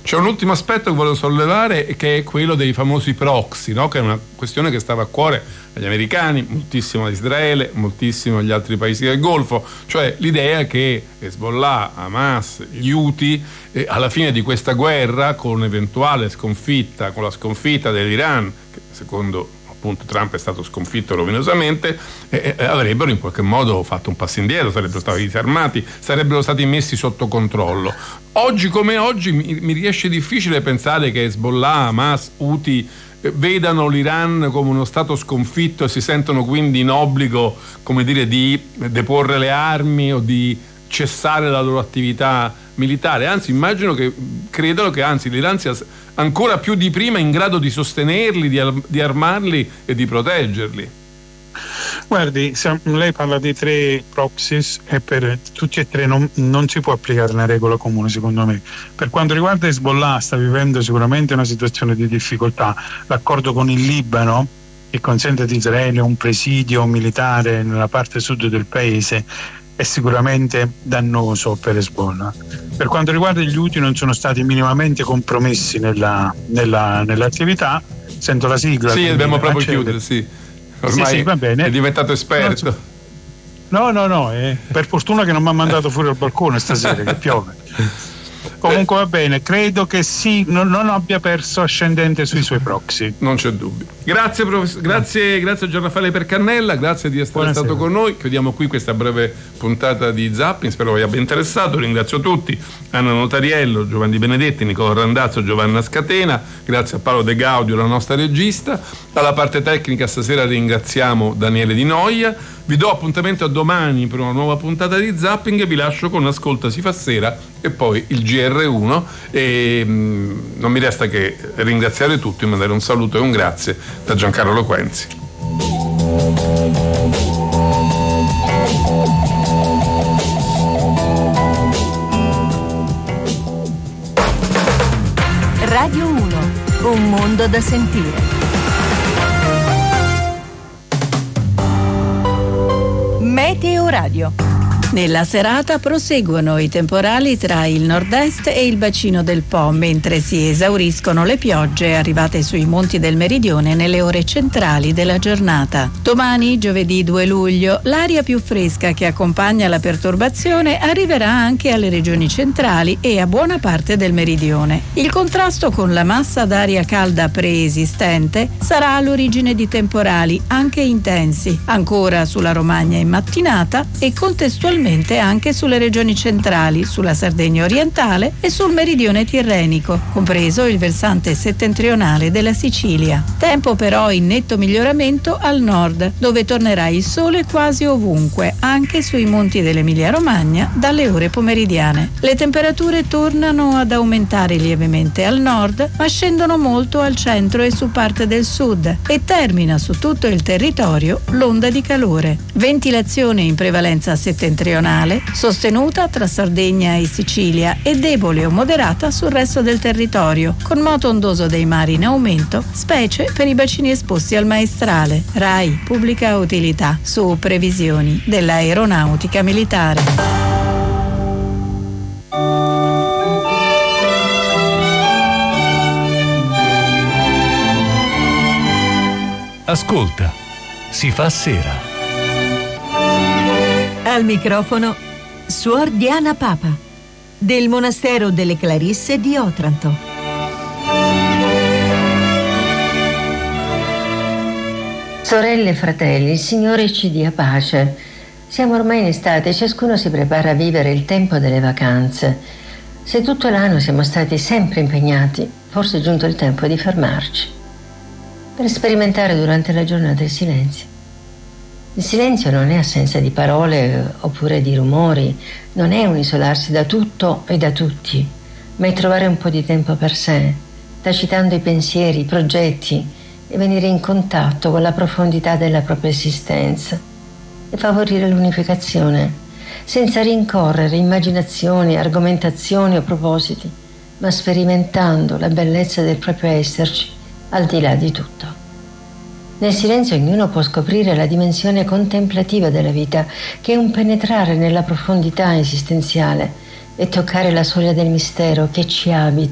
C'è un ultimo aspetto che voglio sollevare, che è quello dei famosi proxy, no? Che è una questione che stava a cuore agli americani, moltissimo a Israele, moltissimo agli altri paesi del Golfo, cioè l'idea che Hezbollah, Hamas, gli Houthi alla fine di questa guerra, con eventuale sconfitta, con la sconfitta dell'Iran, che secondo appunto Trump è stato sconfitto rovinosamente, avrebbero in qualche modo fatto un passo indietro, sarebbero stati disarmati, sarebbero stati messi sotto controllo. Oggi come oggi mi riesce difficile pensare che Hezbollah, Hamas, Houthi vedano l'Iran come uno stato sconfitto e si sentono quindi in obbligo, come dire, di deporre le armi o di cessare la loro attività militare. Anzi, credono che l'Iran sia ancora più di prima in grado di sostenerli, di armarli e di proteggerli. Guardi, lei parla di 3 proxies e per tutti e 3 non si può applicare una regola comune, secondo me. Per quanto riguarda Hezbollah, sta vivendo sicuramente una situazione di difficoltà. L'accordo con il Libano, che consente ad Israele un presidio militare nella parte sud del paese, è sicuramente dannoso per Hezbollah. Per quanto riguarda gli Houthi, non sono stati minimamente compromessi nell'attività. Sento la sigla. Sì, dobbiamo proprio chiudere, sì. Ormai sì, va bene. È diventato esperto. No, per fortuna che non mi ha mandato fuori al balcone stasera che piove. Comunque va bene, credo che sì, non abbia perso ascendente sui suoi proxy. Non c'è dubbio. Grazie a Gianraffaele Percannella, grazie di essere stato con noi. Chiudiamo qui questa breve puntata di Zapping, spero vi abbia interessato. Ringrazio tutti: Anna Notariello, Giovanni Benedetti, Nicola Randazzo, Giovanna Scatena. Grazie a Paolo De Gaudio, la nostra regista. Alla parte tecnica stasera ringraziamo Daniele Di Noia. Vi do appuntamento a domani per una nuova puntata di Zapping e vi lascio con Ascolta si fa sera e poi il GR1 e non mi resta che ringraziare tutti e mandare un saluto e un grazie da Giancarlo Loquenzi. Radio 1, un mondo da sentire. Meteo Radio. Nella serata proseguono i temporali tra il nord-est e il bacino del Po, mentre si esauriscono le piogge arrivate sui monti del meridione nelle ore centrali della giornata. Domani, giovedì 2 luglio, l'aria più fresca che accompagna la perturbazione arriverà anche alle regioni centrali e a buona parte del meridione. Il contrasto con la massa d'aria calda preesistente sarà all'origine di temporali anche intensi, ancora sulla Romagna in mattinata e contestualmente anche sulle regioni centrali, sulla Sardegna orientale e sul meridione tirrenico, compreso il versante settentrionale della Sicilia. Tempo però in netto miglioramento al nord, dove tornerà il sole quasi ovunque, anche sui monti dell'Emilia-Romagna dalle ore pomeridiane. Le temperature tornano ad aumentare lievemente al nord, ma scendono molto al centro e su parte del sud e termina su tutto il territorio l'onda di calore. Ventilazione in prevalenza settentrionale, sostenuta tra Sardegna e Sicilia e debole o moderata sul resto del territorio, con moto ondoso dei mari in aumento, specie per i bacini esposti al maestrale. RAI Pubblica Utilità, su previsioni dell'aeronautica militare. Ascolta, si fa sera. Al microfono Suor Diana Papa, del Monastero delle Clarisse di Otranto. Sorelle e fratelli, il Signore ci dia pace. Siamo ormai in estate e ciascuno si prepara a vivere il tempo delle vacanze. Se tutto l'anno siamo stati sempre impegnati, forse è giunto il tempo di fermarci, per sperimentare durante la giornata il silenzio. Il silenzio non è assenza di parole oppure di rumori, non è un isolarsi da tutto e da tutti, ma è trovare un po' di tempo per sé, tacitando i pensieri, i progetti e venire in contatto con la profondità della propria esistenza e favorire l'unificazione, senza rincorrere immaginazioni, argomentazioni o propositi, ma sperimentando la bellezza del proprio esserci al di là di tutto. Nel silenzio ognuno può scoprire la dimensione contemplativa della vita, che è un penetrare nella profondità esistenziale e toccare la soglia del mistero che ci abita